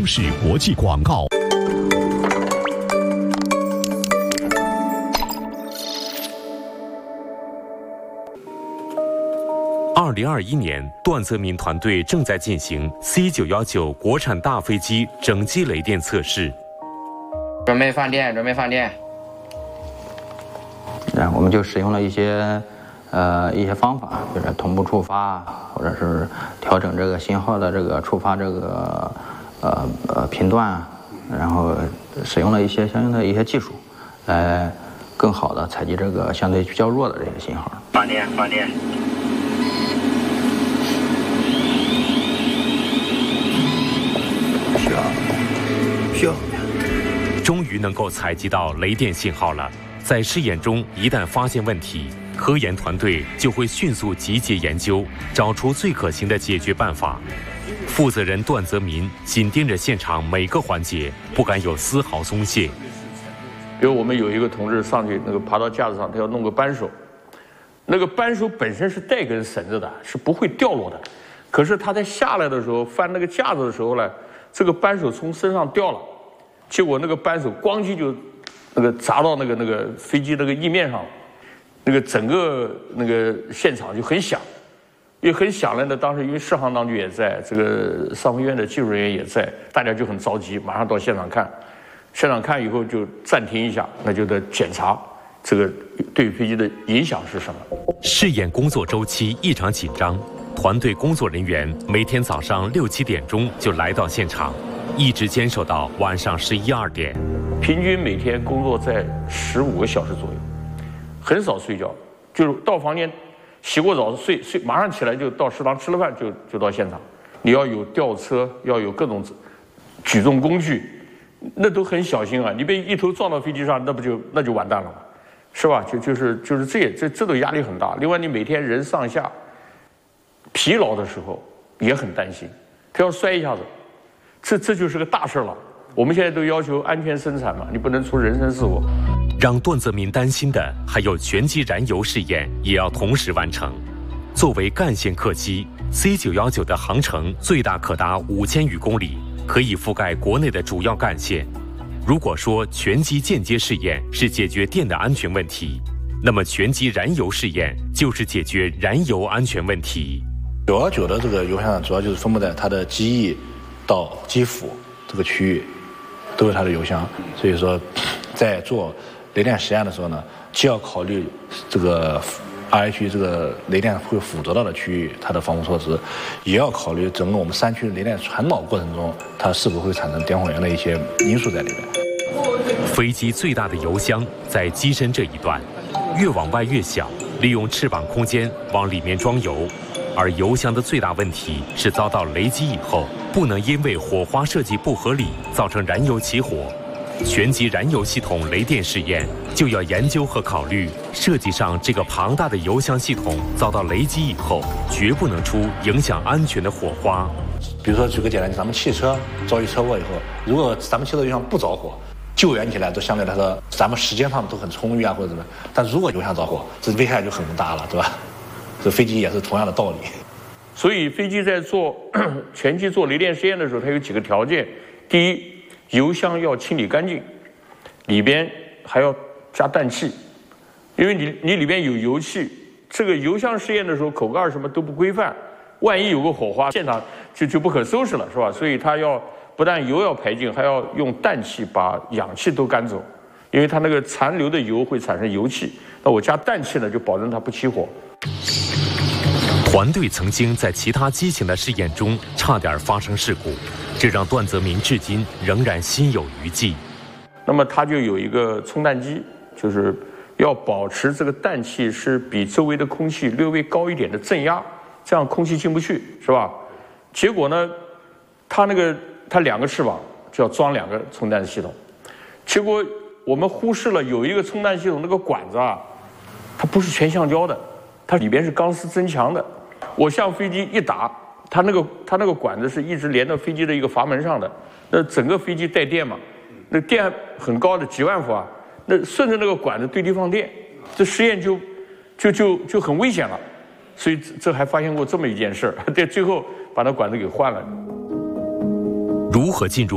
视国际广告。 2021年，段泽民团队正在进行 C919国产大飞机整机雷电测试。 准备放电。 然后我们就使用了一些方法，比如说同步触发，或者是调整这个信号的这个触发这个频段，然后使用了一些相应的一些技术，来更好的采集这个相对比较弱的这些信号。 放电。 飘。终于能够采集到雷电信号了。在试验中，一旦发现问题，科研团队就会迅速集结研究，找出最可行的解决办法。负责人段泽民紧盯着现场每个环节，不敢有丝毫松懈。 比如我们有一个同志上去爬到架子上，他要弄个扳手，那个扳手本身是带根绳子的，是不会掉落的。可是他在下来的时候翻那个架子的时候呢，这个扳手从身上掉了，结果那个扳手咣叽就砸到那个飞机那个翼面上了，整个现场就很响，也很响了呢。当时因为适航当局也在，这个上飞院的技术人员也在，大家就很着急，马上到现场看。现场看以后就暂停一下，那就得检查这个对飞机的影响是什么。 试验工作周期异常紧张，团队工作人员每天早上6、7点钟就来到现场，一直坚守到晚上11、12点。 平均每天工作在15个小时左右，很少睡觉，就是到房间洗过澡睡，马上起来就到食堂吃了饭就到现场。你要有吊车，要有各种举重工具，那都很小心啊！你被一头撞到飞机上，那就完蛋了嘛，是吧？就是这种压力很大。另外，你每天人上下疲劳的时候也很担心，他要摔一下子，这就是个大事了。我们现在都要求安全生产嘛，你不能出人身事故。 让段泽民担心的还有全机燃油试验也要同时完成。作为干线客机 ，C919的航程最大可达5000余公里，可以覆盖国内的主要干线。如果说全机间接试验是解决电的安全问题，那么全机燃油试验就是解决燃油安全问题。 919的这个油箱主要就是分布在它的机翼到机腹这个区域。都是它的油箱，所以说，在做雷电实验的时候呢，既要考虑这个 RH 这个雷电会附着到的区域它的防护措施，也要考虑整个我们山区雷电传导过程中它是否会产生点火源的一些因素在里面。 飞机最大的油箱在机身这一段，越往外越小，利用翅膀空间往里面装油。而油箱的最大问题是遭到雷击以后，不能因为火花设计不合理造成燃油起火。全机燃油系统雷电试验就要研究和考虑设计上这个庞大的油箱系统遭到雷击以后，绝不能出影响安全的火花。 比如说举个简单例，咱们汽车遭遇车祸以后，如果咱们汽车油箱不着火，救援起来都相对来说咱们时间上都很充裕啊，或者怎么样。但如果油箱着火，这危害就很大了，对吧？这飞机也是同样的道理。 所以飞机在全机做雷电实验的时候，它有几个条件：第一，油箱要清理干净，里边还要加氮气，因为你里边有油气，这个油箱试验的时候口盖什么都不规范，万一有个火花，现场就不可收拾了，是吧？所以它要不但油要排净，还要用氮气把氧气都赶走，因为它那个残留的油会产生油气，那我加氮气呢，就保证它不起火。 团队曾经在其他机型的试验中差点发生事故，这让段泽民至今仍然心有余悸。 那么它就有一个冲氮机，就是要保持这个氮气是比周围的空气略微高一点的正压，这样空气进不去，是吧？结果呢，它2个翅膀就要装2个冲氮系统，结果我们忽视了有一个冲氮系统那个管子啊，它不是全橡胶的，它里边是钢丝增强的。我向飞机一打，它那个管子是一直连到飞机的一个阀门上的，那整个飞机带电嘛，那电很高的几万伏啊，那顺着那个管子对地放电，这实验就很危险了。所以这还发现过这么一件事儿，对，最后把那管子给换了。 如何进入